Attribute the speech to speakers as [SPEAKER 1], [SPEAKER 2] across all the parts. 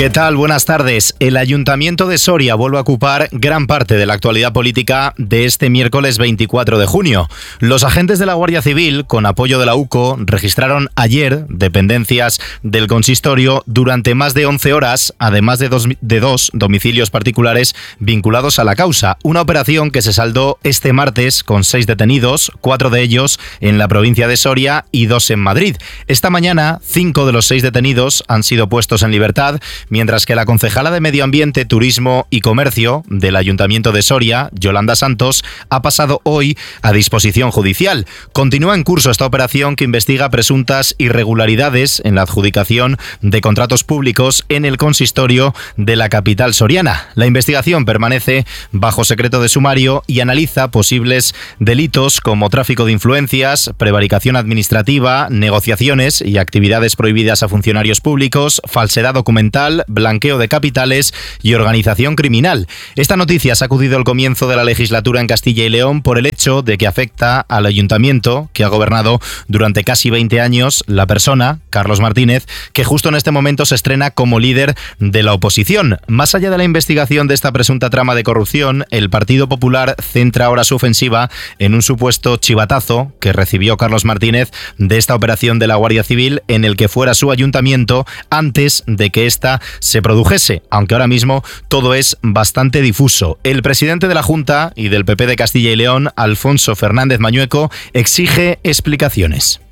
[SPEAKER 1] ¿Qué tal? Buenas tardes. El Ayuntamiento de Soria vuelve a ocupar gran parte de la actualidad política de este miércoles 24 de junio. Los agentes de la Guardia Civil, con apoyo de la UCO, registraron ayer dependencias del consistorio durante más de 11 horas, además de dos domicilios particulares vinculados a la causa. Una operación que se saldó este martes con 6 detenidos, 4 de ellos en la provincia de Soria y 2 en Madrid. Esta mañana, 5 de los 6 detenidos han sido puestos en libertad, mientras que la concejala de Medio Ambiente, Turismo y Comercio del Ayuntamiento de Soria, Yolanda Santos, ha pasado hoy a disposición judicial. Continúa en curso esta operación que investiga presuntas irregularidades en la adjudicación de contratos públicos en el consistorio de la capital soriana. La investigación permanece bajo secreto de sumario y analiza posibles delitos como tráfico de influencias, prevaricación administrativa, negociaciones y actividades prohibidas a funcionarios públicos, falsedad documental, blanqueo de capitales y organización criminal. Esta noticia ha sacudido el comienzo de la legislatura en Castilla y León por el hecho de que afecta al ayuntamiento que ha gobernado durante casi 20 años la persona, Carlos Martínez, que justo en este momento se estrena como líder de la oposición. Más allá de la investigación de esta presunta trama de corrupción, el Partido Popular centra ahora su ofensiva en un supuesto chivatazo que recibió Carlos Martínez de esta operación de la Guardia Civil en el que fuera su ayuntamiento antes de que esta se produjese, aunque ahora mismo todo es bastante difuso. El presidente de la Junta y del PP de Castilla y León, Alfonso Fernández Mañueco, exige explicaciones.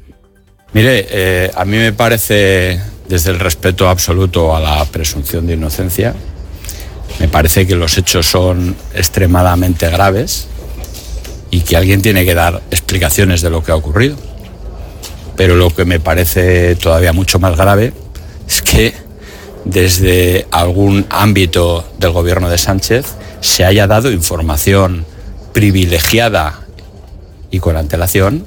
[SPEAKER 2] Mire, a mí me parece, desde el respeto absoluto a la presunción de inocencia, me parece que los hechos son extremadamente graves y que alguien tiene que dar explicaciones de lo que ha ocurrido. Pero lo que me parece todavía mucho más grave es que desde algún ámbito del gobierno de Sánchez se haya dado información privilegiada y con antelación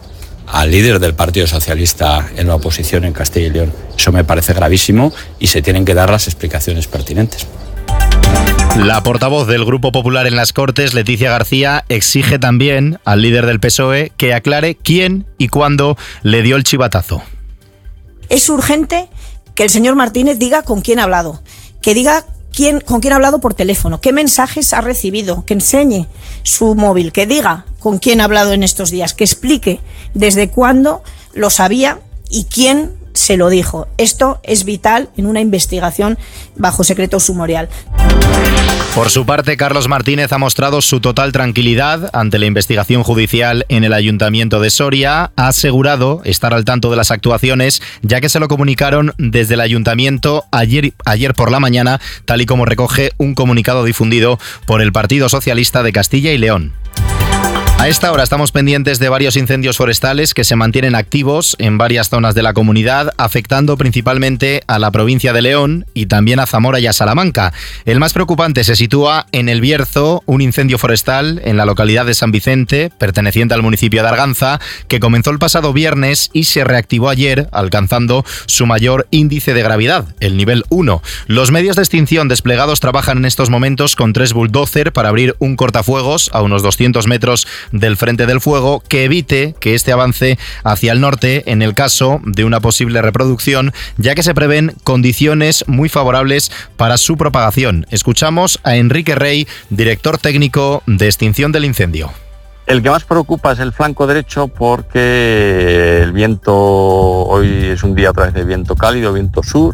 [SPEAKER 2] al líder del Partido Socialista en la oposición en Castilla y León. Eso me parece gravísimo y se tienen que dar las explicaciones pertinentes.
[SPEAKER 1] La portavoz del Grupo Popular en las Cortes, Leticia García, exige también al líder del PSOE que aclare quién y cuándo le dio el chivatazo.
[SPEAKER 3] Es urgente que el señor Martínez diga con quién ha hablado, que diga con quién ha hablado por teléfono, qué mensajes ha recibido, que enseñe su móvil, que diga con quién ha hablado en estos días, que explique desde cuándo lo sabía y quién se lo dijo. Esto es vital en una investigación bajo secreto sumarial.
[SPEAKER 1] Por su parte, Carlos Martínez ha mostrado su total tranquilidad ante la investigación judicial en el Ayuntamiento de Soria. Ha asegurado estar al tanto de las actuaciones, ya que se lo comunicaron desde el Ayuntamiento ayer por la mañana, tal y como recoge un comunicado difundido por el Partido Socialista de Castilla y León. A esta hora estamos pendientes de varios incendios forestales que se mantienen activos en varias zonas de la comunidad, afectando principalmente a la provincia de León y también a Zamora y a Salamanca. El más preocupante se sitúa en El Bierzo, un incendio forestal en la localidad de San Vicente, perteneciente al municipio de Arganza, que comenzó el pasado viernes y se reactivó ayer, alcanzando su mayor índice de gravedad, el nivel 1. Los medios de extinción desplegados trabajan en estos momentos con 3 bulldozer para abrir un cortafuegos a unos 200 metros del frente del fuego que evite que este avance hacia el norte en el caso de una posible reproducción, ya que se prevén condiciones muy favorables para su propagación. Escuchamos a Enrique Rey, director técnico de extinción del incendio.
[SPEAKER 4] El que más preocupa es el flanco derecho porque el viento, hoy es un día otra vez de viento cálido, viento sur,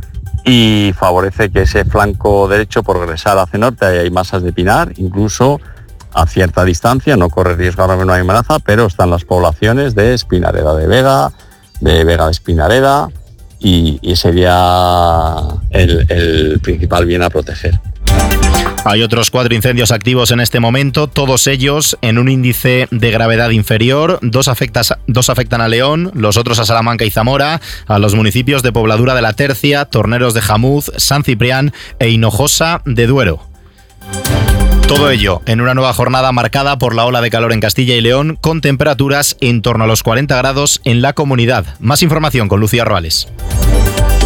[SPEAKER 4] y favorece que ese flanco derecho progresar hacia norte. Hay masas de pinar, incluso a cierta distancia, no corre riesgo ahora que no hay amenaza, pero están las poblaciones de Espinareda de Vega de Espinareda, y sería el principal bien a proteger.
[SPEAKER 1] Hay otros 4 incendios activos en este momento, todos ellos en un índice de gravedad inferior. 2 afectan a León, los otros a Salamanca y Zamora, a los municipios de Pobladura de la Tercia, Torneros de Jamuz, San Ciprián e Hinojosa de Duero. Todo ello en una nueva jornada marcada por la ola de calor en Castilla y León, con temperaturas en torno a los 40 grados en la comunidad. Más información con Lucía Roales.